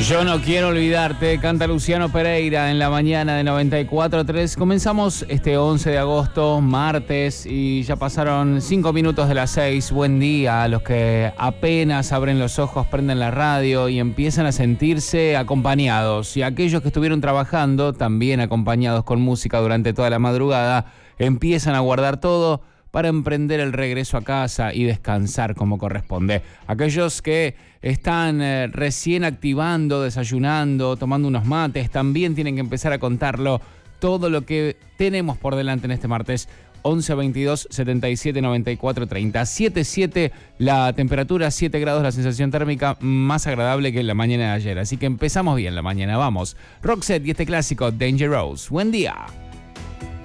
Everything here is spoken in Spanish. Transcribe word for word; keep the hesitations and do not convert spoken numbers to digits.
Yo no quiero olvidarte, canta Luciano Pereira en la mañana de noventa y cuatro punto tres. Comenzamos este once de agosto, martes, y ya pasaron cinco minutos de las seis. Buen día a los que apenas abren los ojos, prenden la radio y empiezan a sentirse acompañados. Y aquellos que estuvieron trabajando, también acompañados con música durante toda la madrugada, empiezan a guardar todo para emprender el regreso a casa y descansar como corresponde. Aquellos que están eh, recién activando, desayunando, tomando unos mates, también tienen que empezar a contarlo todo lo que tenemos por delante en este martes. once veintidós setenta y siete noventa y cuatro treinta. siete siete la temperatura, siete grados la sensación térmica, más agradable que en la mañana de ayer. Así que empezamos bien la mañana, vamos. Roxette y este clásico, Dangerous. Buen día.